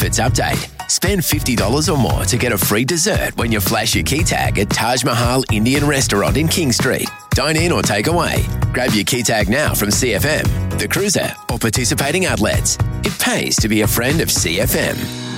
Benefits update. Spend $50 or more to get a free dessert when you flash your key tag at Taj Mahal Indian Restaurant in King Street. Dine in or take away. Grab your key tag now from CFM, The Cruiser, or participating outlets. It pays to be a friend of CFM.